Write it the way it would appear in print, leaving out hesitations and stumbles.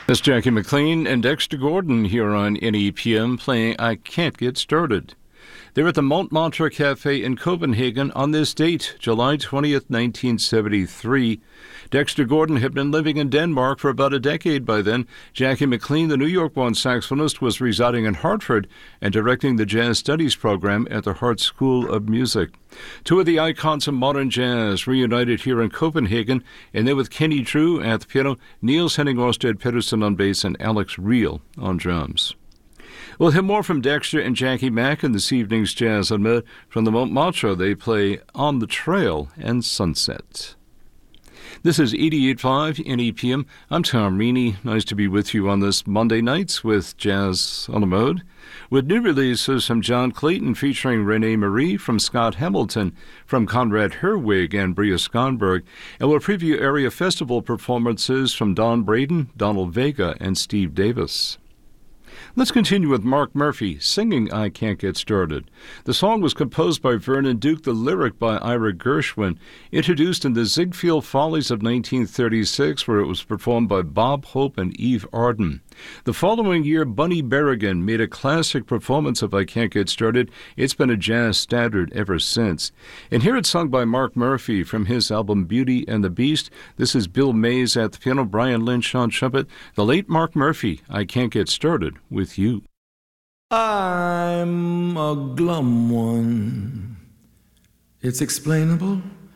That's Jackie McLean and Dexter Gordon here on NEPM playing I Can't Get Started. They're at the Montmartre Cafe in Copenhagen on this date, July 20th, 1973. Dexter Gordon had been living in Denmark for about a decade by then. Jackie McLean, the New York-born saxophonist, was residing in Hartford and directing the Jazz Studies program at the Hart School of Music. Two of the icons of modern jazz reunited here in Copenhagen, and they're with Kenny Drew at the piano, Niels Henning Orsted Pedersen on bass, and Alex Reel on drums. We'll hear more from Dexter and Jackie Mack in this evening's Jazz on Med. From the Montmartre, they play On the Trail and Sunset. This is 88.5 NEPM. I'm Tom Reaney. Nice to be with you on this Monday nights with Jazz on the Mode, with new releases from John Clayton featuring Renee Marie, from Scott Hamilton, from Conrad Herwig and Bria Skonberg, and we'll preview area festival performances from Don Braden, Donald Vega, and Steve Davis. Let's continue with Mark Murphy singing I Can't Get Started. The song was composed by Vernon Duke, the lyric by Ira Gershwin, introduced in the Ziegfeld Follies of 1936, where it was performed by Bob Hope and Eve Arden. The following year, Bunny Berrigan made a classic performance of I Can't Get Started. It's been a jazz standard ever since. And here it's sung by Mark Murphy from his album Beauty and the Beast. This is Bill Mays at the piano, Brian Lynch on trumpet, the late Mark Murphy, I Can't Get Started with You. I'm a glum one. It's explainable.